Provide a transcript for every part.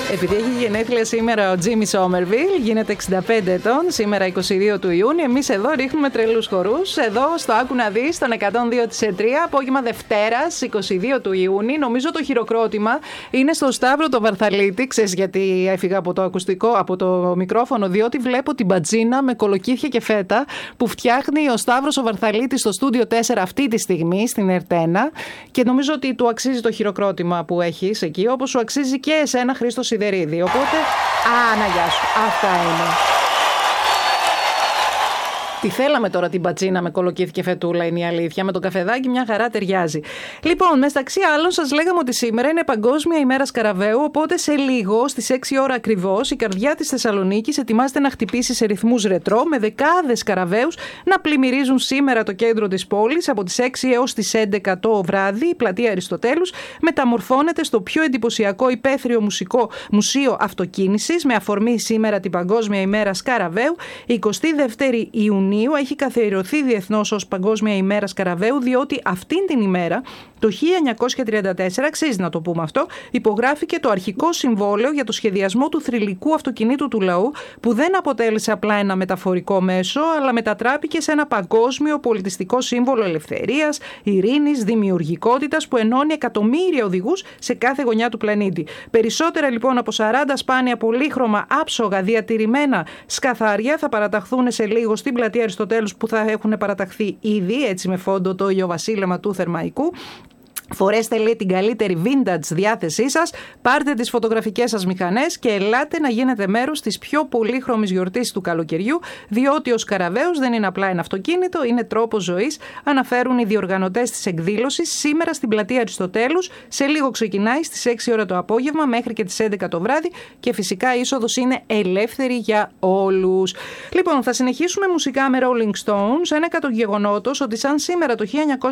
Επειδή έχει γενέθλια σήμερα ο Τζίμι Σόμερβιλ, γίνεται 65 ετών, σήμερα 22 του Ιούνιου. Εμείς εδώ ρίχνουμε τρελούς χορούς. Εδώ στο Άκου να δεις, στον 102 της ΕΤΡΙΑ, απόγευμα Δευτέρας, 22 του Ιούνιου. Νομίζω το χειροκρότημα είναι στο Σταύρο το Βαρθαλίτη. Ξέρεις γιατί έφυγα από το ακουστικό, από το μικρόφωνο, διότι βλέπω την μπατζίνα με κολοκύθια και φέτα που φτιάχνει ο Σταύρος ο Βαρθαλίτης στο στούντιο 4 αυτή τη στιγμή, στην Ερτένα. Και νομίζω ότι του αξίζει το χειροκρότημα που έχεις εκεί, όπως σου αξίζει και εσένα, Χρήστο Σιδερίδη. Οπότε, γεια σου. Αυτά είναι. Τι θέλαμε τώρα την πατσίνα με κολοκύθι και φετούλα, είναι η αλήθεια. Με το καφεδάκι μια χαρά ταιριάζει. Λοιπόν, μεταξύ άλλων, σας λέγαμε ότι σήμερα είναι Παγκόσμια ημέρα Σκαραβαίου. Οπότε σε λίγο, στις 6 ώρα ακριβώς, η καρδιά της Θεσσαλονίκης ετοιμάζεται να χτυπήσει σε ρυθμούς ρετρό, με δεκάδες σκαραβαίους να πλημμυρίζουν σήμερα το κέντρο της πόλης. Από τις 6 έως τις 11 το βράδυ, η πλατεία Αριστοτέλους μεταμορφώνεται στο πιο εντυπωσιακό υπαίθριο μουσείο αυτοκίνησης, με αφορμή σήμερα την Παγκόσμια ημέρα Σκαραβαίου. 22η Ιουνίου έχει καθιερωθεί διεθνώς ως Παγκόσμια ημέρα Σκαραβαίου, διότι αυτήν την ημέρα, το 1934, αξίζει να το πούμε αυτό, υπογράφηκε το αρχικό συμβόλαιο για το σχεδιασμό του θρυλικού αυτοκινήτου του λαού, που δεν αποτέλεσε απλά ένα μεταφορικό μέσο, αλλά μετατράπηκε σε ένα παγκόσμιο πολιτιστικό σύμβολο ελευθερίας, ειρήνης, δημιουργικότητας, που ενώνει εκατομμύρια οδηγούς σε κάθε γωνιά του πλανήτη. Περισσότερα λοιπόν από 40 σπάνια πολύχρωμα άψογα διατηρημένα σκαθάρια θα παραταχθούν σε λίγο στην πλατεία Αριστοτέλους, που θα έχουν παραταχθεί ήδη, έτσι με φόντο το ηλιοβασίλεμα του Θερμαϊκού. Φορέστε, λέει, την καλύτερη vintage διάθεσή σας, πάρτε τις φωτογραφικές σας μηχανές και ελάτε να γίνετε μέρος της πιο πολύχρωμης γιορτής του καλοκαιριού, διότι ο Σκαραβαίος δεν είναι απλά ένα αυτοκίνητο, είναι τρόπος ζωής, αναφέρουν οι διοργανωτές της εκδήλωσης σήμερα στην πλατεία Αριστοτέλους. Σε λίγο ξεκινάει στις 6 ώρα το απόγευμα μέχρι και τις 11 το βράδυ και φυσικά η είσοδος είναι ελεύθερη για όλους. Λοιπόν, θα συνεχίσουμε μουσικά με Rolling Stones, ένα εκ των γεγονότος ότι σαν σήμερα το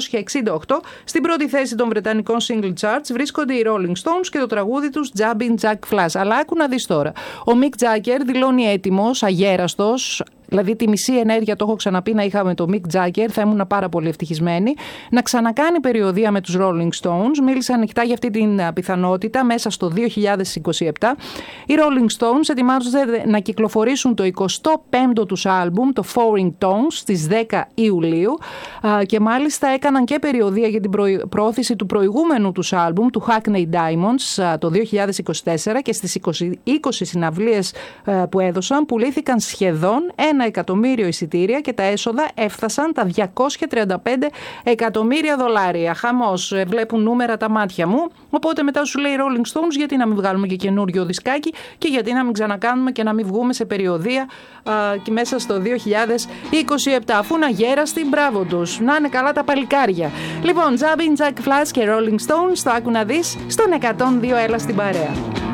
1968 στην πρώτη θέση των βρετανικών single charts βρίσκονται οι Rolling Stones και το τραγούδι τους Jumpin' Jack Flash. Αλλά άκου να δεις τώρα. Ο Mick Jagger δηλώνει έτοιμος, αγέραστος, δηλαδή τη μισή ενέργεια, το έχω ξαναπεί, να είχαμε το Mick Jagger, θα ήμουν πάρα πολύ ευτυχισμένη, να ξανακάνει περιοδεία με τους Rolling Stones. Μίλησε ανοιχτά για αυτή την πιθανότητα μέσα στο 2027. Οι Rolling Stones ετοιμάζονται να κυκλοφορήσουν το 25ο τους άλμπουμ, το Foreign Tones, στις 10 Ιουλίου και μάλιστα έκαναν και περιοδεία για την προώθηση του προηγούμενου τους άλμπουμ, του Hackney Diamonds, το 2024, και στις 20 συναυλίες που έδωσαν πουλήθηκαν σχεδόν 1 εκατομμύριο εισιτήρια και τα έσοδα έφτασαν τα $235 εκατομμύρια. Χαμός, βλέπουν νούμερα τα μάτια μου. Οπότε μετά σου λέει Rolling Stones, γιατί να μην βγάλουμε και καινούριο δισκάκι και γιατί να μην ξανακάνουμε και να μην βγούμε σε περιοδεία και μέσα στο 2027, αφού να γέραστη, μπράβο τους, να είναι καλά τα παλικάρια. Λοιπόν, Jumpin' Jack Flash και Rolling Stones, το άκου να δεις, στον 102, έλα στην παρέα.